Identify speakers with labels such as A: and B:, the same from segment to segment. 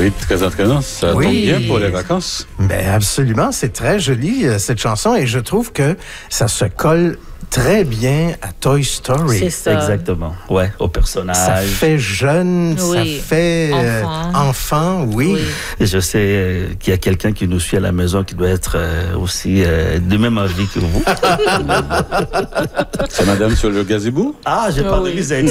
A: Oui, très entraînant. Ça tombe bien pour les vacances.
B: Ben absolument, c'est très joli cette chanson et je trouve que ça se colle très bien à Toy Story.
C: C'est ça.
D: Exactement. Ouais, au personnage.
B: Ça fait jeune, ça fait enfant, oui.
D: Je sais qu'il y a quelqu'un qui nous suit à la maison qui doit être aussi de même avis que vous.
A: C'est Madame sur le gazebo?
D: Ah, j'ai parlé de Lisette.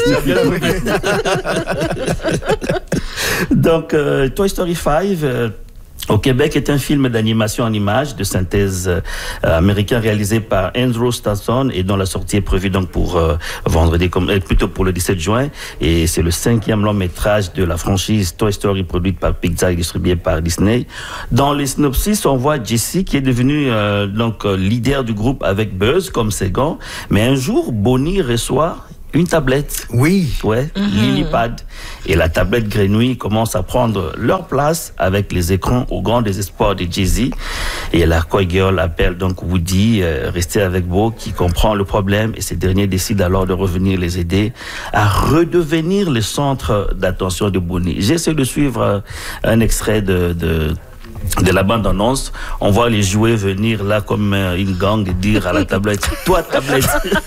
D: Donc, Toy Story 5... au Québec est un film d'animation en images de synthèse américain réalisé par Andrew Stanton et dont la sortie est prévue donc pour vendredi, plutôt pour le 17 juin. Et c'est le 5e long métrage de la franchise Toy Story produite par Pixar et distribué par Disney. Dans les synopsis, on voit Jessie qui est devenue leader du groupe avec Buzz comme second. Mais un jour, Bonnie reçoit une tablette.
B: Oui.
D: Ouais, Lilypad. Et la tablette grenouille commence à prendre leur place avec les écrans au grand désespoir de Jay-Z. Et la Coy Girl appelle donc Woody, resté avec Bo, qui comprend le problème. Et ces derniers décident alors de revenir les aider à redevenir le centre d'attention de Bonnie. J'essaie de suivre un extrait de la bande-annonce. On voit les jouets venir là comme une gang et dire à la tablette, toi tablette,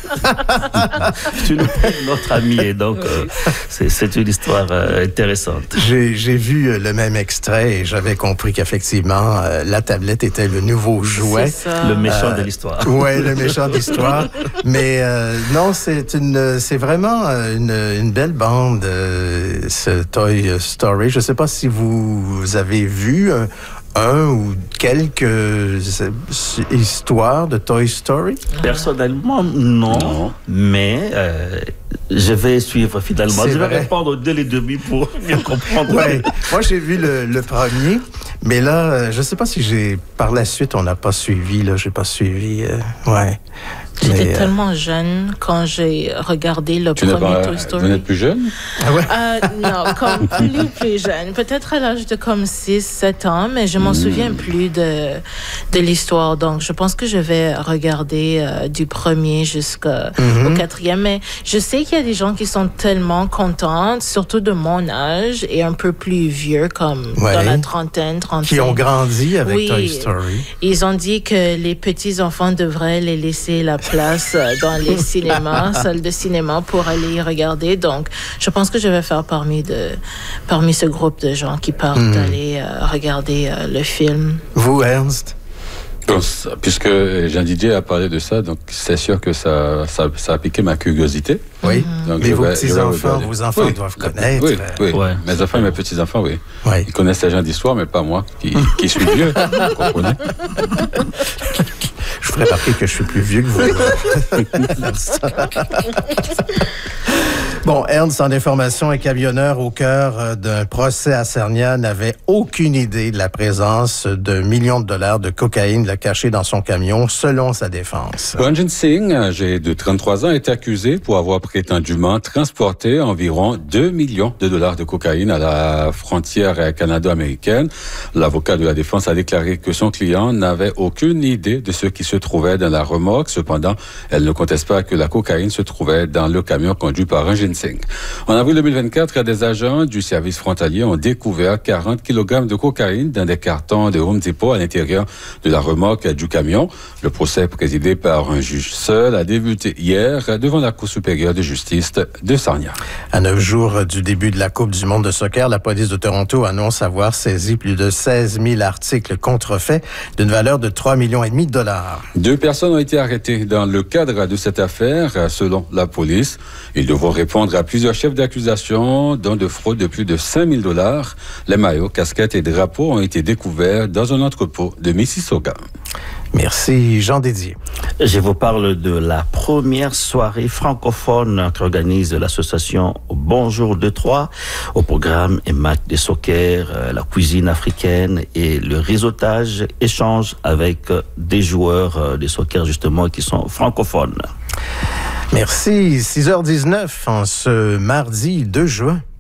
D: tu nous es notre ami. Et donc c'est une histoire intéressante.
B: J'ai vu le même extrait et j'avais compris qu'effectivement la tablette était le nouveau jouet.
D: Le méchant de l'histoire.
B: Ouais, le méchant de l'histoire. Mais non, c'est vraiment une belle bande, ce Toy Story. Je ne sais pas si vous avez vu un ou quelques histoires de Toy Story?
D: Personnellement, non. Mais je vais suivre finalement. Je vais répondre dès les débuts pour bien comprendre.
B: Ouais. Moi, j'ai vu le premier, mais là, je ne sais pas si par la suite, on n'a pas suivi. Là, j'ai pas suivi. Ouais.
C: J'étais tellement jeune quand j'ai regardé le premier Toy Story.
A: Vous n'êtes plus jeune?
B: Ah ouais?
C: Non, comme plus jeune. Peut-être à l'âge de comme 6-7 ans, mais je m'en souviens plus de l'histoire. Donc, je pense que je vais regarder du premier jusqu'au 4e. Mais je sais qu'il y a des gens qui sont tellement contents, surtout de mon âge et un peu plus vieux, comme dans la trentaine, 35.
B: Qui ont grandi avec Toy Story.
C: Ils ont dit que les petits-enfants devraient les laisser la place dans les cinémas, salles de cinéma pour aller y regarder. Donc, je pense que je vais faire parmi ce groupe de gens qui partent aller regarder le film.
B: Vous, Ernst?
A: Puisque Jean Didier a parlé de ça, donc c'est sûr que ça a piqué ma curiosité.
B: Oui,
A: donc
B: mais vos petits-enfants, vos enfants doivent connaître.
A: Oui. Ouais. Mes enfants et mes petits-enfants, oui. Ils connaissent ces gens d'histoire, mais pas moi, qui suis vieux, vous comprenez?
B: Je ferais remarquer que je suis plus vieux que vous. Bon, Ernst, en information, un camionneur au cœur d'un procès à Sarnia n'avait aucune idée de la présence de millions de dollars de cocaïne cachée dans son camion, selon sa défense.
A: Ranjan Singh, âgé de 33 ans, est accusé pour avoir prétendument transporté environ 2 millions de dollars de cocaïne à la frontière canado-américaine. L'avocat de la défense a déclaré que son client n'avait aucune idée de ce qui se trouvait dans la remorque. Cependant, elle ne conteste pas que la cocaïne se trouvait dans le camion conduit par Ranjan Singh. En avril 2024, des agents du service frontalier ont découvert 40 kg de cocaïne dans des cartons de Home Depot à l'intérieur de la remorque du camion. Le procès, présidé par un juge seul, a débuté hier devant la Cour supérieure de justice de Sarnia.
B: À 9 jours du début de la Coupe du monde de soccer, la police de Toronto annonce avoir saisi plus de 16 000 articles contrefaits d'une valeur de 3,5 millions de dollars.
A: 2 personnes ont été arrêtées dans le cadre de cette affaire, selon la police. Ils devront répondre à plusieurs chefs d'accusation, dont de fraude de plus de 5 000 dollars. Les maillots, casquettes et drapeaux ont été découverts dans un entrepôt de Mississauga.
B: Merci, Jean Didier.
D: Je vous parle de la première soirée francophone qu'organise l'association Bonjour Detroit. Au programme, un match de soccer, la cuisine africaine et le réseautage, échange avec des joueurs de soccer justement qui sont francophones.
B: Merci. 6h19 en ce mardi 2 juin.